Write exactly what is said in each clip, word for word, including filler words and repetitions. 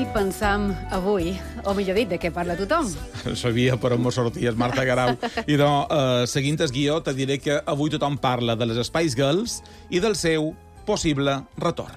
pensam avui? O millor dit, de què parla tothom? Sabia per on mos sorties, Marta Garau. I doncs, eh, seguint el guió, te diré que avui tothom parla de les Spice Girls i del seu possible retorn.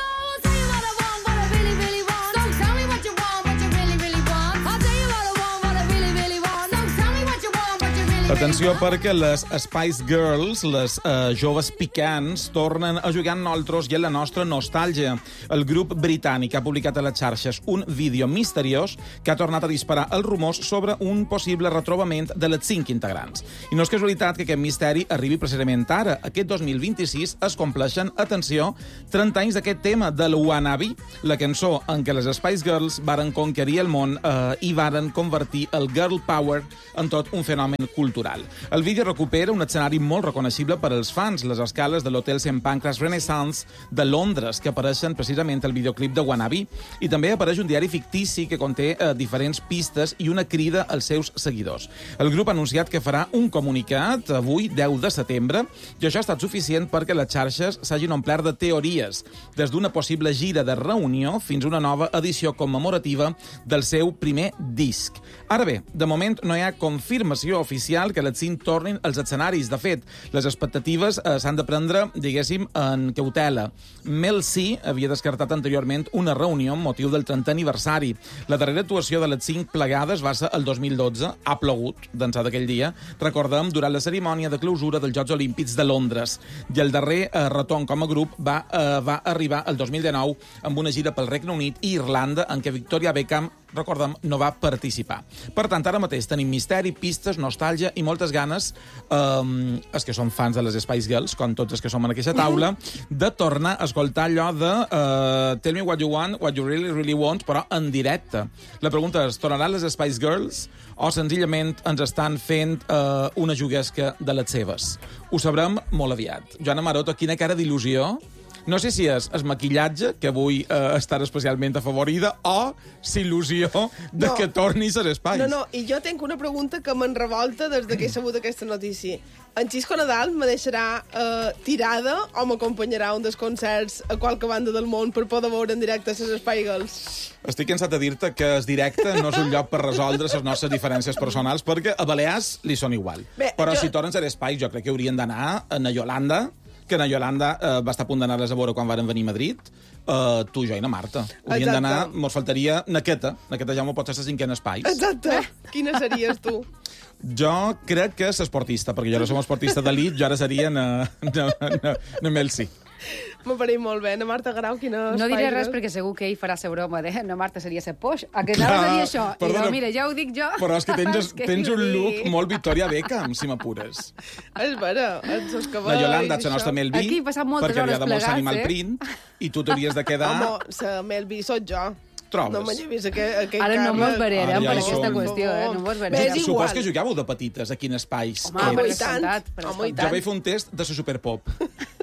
Atenció, perquè les Spice Girls, les uh, joves picants, tornen a jugar amb nosaltres i en la nostra nostàlgia. El grup britànic ha publicat a les xarxes un vídeo misteriós que ha tornat a disparar els rumors sobre un possible retrobament de les cinc integrants. I no és casualitat que aquest misteri arribi precisament ara. Aquest dos mil vint-i-sis es compleixen, atenció, trenta anys d'aquest tema del Wannabe, la cançó en què les Spice Girls varen conquerir el món eh, i varen convertir el girl power en tot un fenomen cultural. El vídeo recupera un escenari molt reconeixible per als fans, les escales de l'Hotel Saint Pancras Renaissance de Londres, que apareixen precisament al videoclip de Wannabe, i també apareix un diari fictici que conté eh, diferents pistes i una crida als seus seguidors. El grup ha anunciat que farà un comunicat avui, deu de setembre, i això ha estat suficient perquè les xarxes s'hagin omplert de teories, des d'una possible gira de reunió fins a una nova edició commemorativa del seu primer disc. Ara bé, de moment no hi ha confirmació oficial que les cinc tornin als escenaris. De fet, les expectatives eh, s'han de prendre, diguéssim, en cautela. Mel C havia descartat anteriorment una reunió amb motiu del trentè aniversari. La darrera actuació de les cinc plegades va ser el dos mil dotze. Ha plogut d'ençà d'aquell dia. Recordem, durant la cerimònia de clausura dels Jocs Olímpics de Londres. I el darrer eh, retorn com a grup va, eh, va arribar el dos mil dinou amb una gira pel Regne Unit i Irlanda en què Victoria Beckham, recordem, no va participar. Per tant, ara mateix tenim misteri, pistes, nostàlgia i moltes ganes, um, els que som fans de les Spice Girls, com tots els que som en aquesta taula, de tornar a escoltar allò de uh, Tell me what you want, what you really, really want, però en directe. La pregunta és, tornaran les Spice Girls o senzillament ens estan fent uh, una juguesca de les seves? Ho sabrem molt aviat. Joana Maroto, quina cara d'il·lusió. No sé si és el maquillatge, que avui eh, estar especialment afavorida, o s'il·lusió de no. que torni a ser Spice. No, no, i jo tinc una pregunta que me'n revolta des que he sabut aquesta notícia. En Xisco Nadal me deixarà eh, tirada o m'acompanyarà a un dels concerts a qualque banda del món per poder veure en directe les Spice Girls? Estic cansat de dir-te que el directe no és un lloc per resoldre les nostres diferències personals, perquè a Balears li són igual. Bé, Però jo... si tornen a ser Spice, jo crec que haurien d'anar a na Yolanda, que na Yolanda eh, va estar a punt d'anar-les a veure quan varen venir a Madrid, uh, tu, jo i na Marta. Haurien d'anar, mos faltaria Naqueta. Naqueta ja m'ho pot ser la cinquena Spice. Exacte. Quina series tu? Jo crec que és esportista, perquè jo no som esportista d'elit, jo ara seria na, na, na, na Melsi. M'ha parit molt bé. Na Marta Grau, quina No diré res perquè segur que ell farà la broma de na Marta seria ser poix. A que anaves a dir això? Perdona, I no, mira, ja ho dic jo. Però és que tens, tens un look molt Victoria Beckham, si m'apures. És vera, els seus cabells... La Yolanda, la nostra Mel B, Aquí he passat moltes perquè hores havia de molt plegats, animal eh? print, i tu t'hauries de quedar... Home, la Mel B soc jo. Trobes? No m'he vist aquell, aquell Ara no mos vererem Ara ja per hi aquesta som. qüestió, eh? No mos vererem. Bé, Supos que jugàveu de petites aquí en Espais. Home, Home, per i tant. descomptat, per Home, i descomptat. Jo vaig fer un test de la Superpop.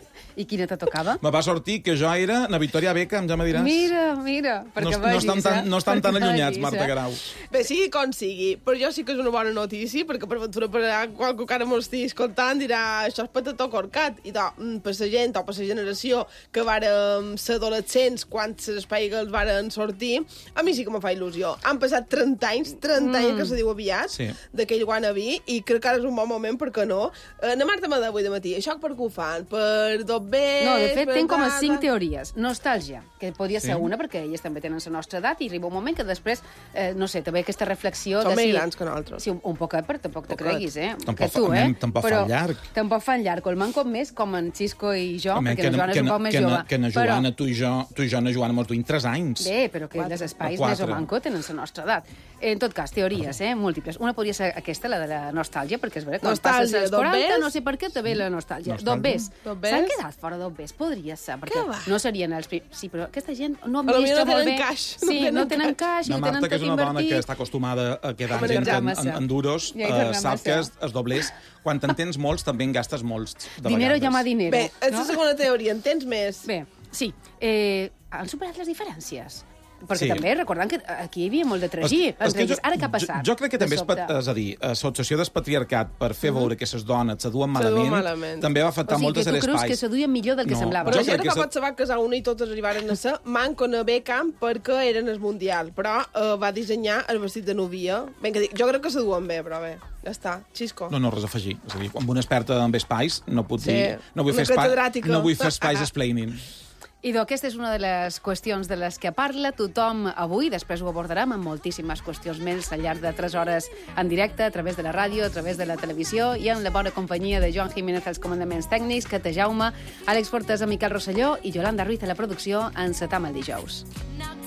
I quina te tocava? Me va sortir que jo era na Victoria Beckham, ja me diràs. Mira, mira, perquè no, vegis, no estan tan, no estan tan perquè allunyats, vegis, Marta eh? Garau. Bé, sigui com sigui, però jo sí que és una bona notícia, perquè per ventura per qualque cara m'ho estigui escoltant dirà això és patató corcat, i doncs, per la gent o per la generació que vàrem ser adolescents quan les Spice Girls varen sortir, a mi sí que me fa il·lusió. Han passat trenta anys, trenta mm. anys, que se diu aviat, sí. d'aquell Wannabe, i crec que ara és un bon moment, per què no? Eh, na Marta m'ha dit avui de matí, això per què ho fan? Per dos bes... No, de fet, per tinc com a cada... cinc teories. Nostàlgia, que podria ser Sí. una, perquè elles també tenen la nostra edat, i arriba un moment que després, eh, no sé, també aquesta reflexió... Som de més si... grans que nosaltres. Sí, un, un poquet, però tampoc te Poquet. creguis, eh? Tampoc que tu, fa- eh? nen, tampoc però, fan llarg. Tampoc fan llarg. El manco més, com en Xisco i jo, Home, perquè la Joana és un poc més que, jove. que na Joana, tu i jo, tu i jo, na Joana, mos duim tres anys. Bé, però que les espais més o manco tenen la nostra edat. En tot cas, teories, eh? Múltiples. Una podria ser aquesta, la de la nostàlgia, perquè és vera, quan passes Nostàlgia, als quaranta, dos bes? no sé per què te ve la nostàlgia. Nostàlgia. Dos bes. Dos bes? S'han quedat fora dos bes? Podria ser, perquè va? no serien els... prim- Sí, però aquesta gent no A lo millor administra no molt tenen bé. caix, no Sí, tenen no tenen caix. caix, La no tenen Marta, que tot és una dona que invertit. està acostumada a quedar A en, menjar en, massa. en, en duros, Ja hi eh, torna sap massa. que els, els doblers, quan te'n tens molts, també en gastes molts. De Dinero vegades. llama dinero. Bé, és no? la segona teoria, en tens més? Bé, sí. Eh, han superat les diferències? Perquè Sí. també, recordant que aquí hi havia molt de tragí. És- és que jo- Ara què ha passat? Jo, jo crec que de també és, sobte? pat- és a dir, l'obsessió del patriarcat per fer veure que les dones se duen malament, malament. també va afectar O sigui, moltes que de tu creus que l'espais. se duien millor del que No, semblava. Però Jo ja crec no que fa és- pot saber que una i totes arribaren a ser manco a Beckham perquè eren el Mundial, però eh, va dissenyar el vestit de novia. Ben que dic, jo crec que se duen bé, però bé, ja està, xisco. No, no, res a afegir. És a dir, amb una experta en espais no puc Sí, dir... No vull una fer, espai, catedràtica. no vull fer espais explaining. Idò, aquesta és una de les qüestions de les que parla tothom avui. Després ho abordarem amb moltíssimes qüestions més al llarg de tres hores en directe, a través de la ràdio, a través de la televisió i en la bona companyia de Joan Jiménez als comandaments tècnics, Cata Jaume, Àlex Portes, Miquel Rosselló i Yolanda Ruiz a la producció. Encetam el dijous.